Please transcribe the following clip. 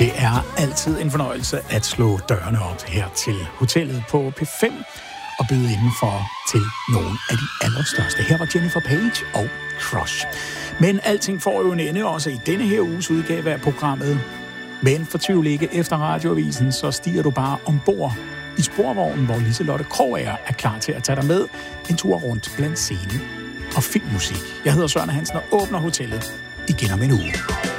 Det er altid en fornøjelse at slå dørene op her til hotellet på P5 og byde indenfor til nogle af de allerstørste. Her var Jennifer Page og Crush. Men alting får jo en ende også i denne her uges udgave af programmet. Men fortvivl ikke, efter radioavisen, så stiger du bare ombord i sporvognen, hvor Liselotte Krogager er klar til at tage dig med en tur rundt blandt scene og filmmusik. Jeg hedder Søren Hansen og åbner hotellet igen om en uge.